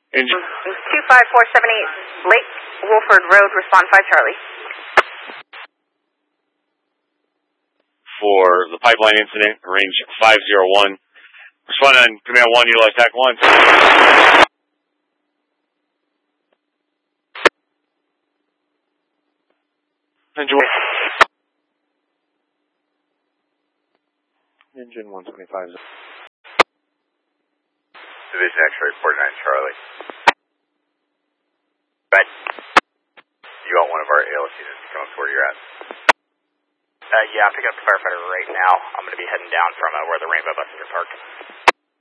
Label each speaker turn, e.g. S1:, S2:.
S1: Engine
S2: 25478 Lake Wolford Road, respond 5 Charlie.
S1: For the pipeline incident, range 501. Respond on command 1, utilize TAC 1. Engine 125.
S3: Division X-ray 49 Charlie. Right. You want one of our ALS units to come up to where you're at?
S4: Yeah, I'm picking up the firefighter right now. I'm going to be heading down from where the Rainbow buses are parked.